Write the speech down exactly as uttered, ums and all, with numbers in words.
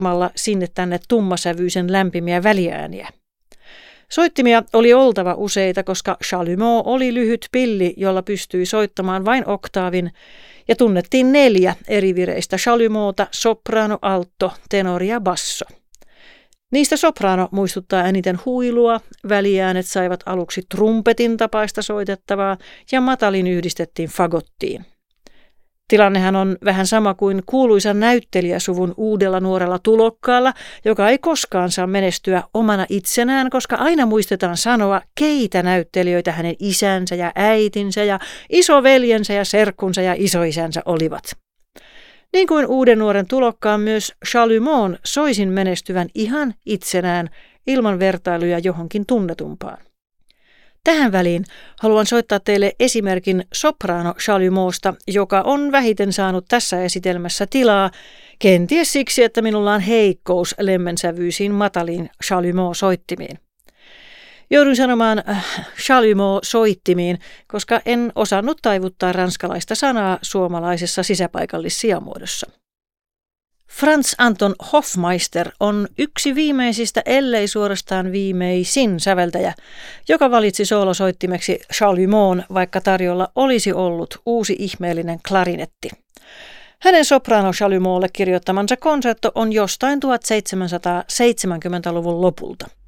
sinne tänne tummasävyisen lämpimiä väliääniä. Soittimia oli oltava useita, koska chalumeau oli lyhyt pilli, jolla pystyi soittamaan vain oktaavin, ja tunnettiin neljä eri vireistä chalumeauta: soprano, alto, tenori ja basso. Niistä soprano muistuttaa eniten huilua, väliäänet saivat aluksi trumpetin tapaista soitettavaa ja matalin yhdistettiin fagottiin. Tilannehan on vähän sama kuin kuuluisan näyttelijäsuvun uudella nuorella tulokkaalla, joka ei koskaan saa menestyä omana itsenään, koska aina muistetaan sanoa, keitä näyttelijöitä hänen isänsä ja äitinsä ja isoveljensä ja serkkunsa ja isoisänsä olivat. Niin kuin uuden nuoren tulokkaan myös chalumeaun soisin menestyvän ihan itsenään ilman vertailuja johonkin tunnetumpaan. Tähän väliin haluan soittaa teille esimerkin soprano chalumeausta, joka on vähiten saanut tässä esitelmässä tilaa, kenties siksi, että minulla on heikkous lemmensävyisiin mataliin chalumeau-soittimiin. Jouduin sanomaan äh, chalumeau-soittimiin, koska en osannut taivuttaa ranskalaista sanaa suomalaisessa sisäpaikallissijamuodossa. Franz Anton Hofmeister on yksi viimeisistä, ellei suorastaan viimeisin säveltäjä, joka valitsi soolosoittimeksi chalumeaun, vaikka tarjolla olisi ollut uusi ihmeellinen klarinetti. Hänen soprano chalumeaulle kirjoittamansa konsertto on jostain tuhatseitsemänsataaseitsemänkymmentäluvun lopulta.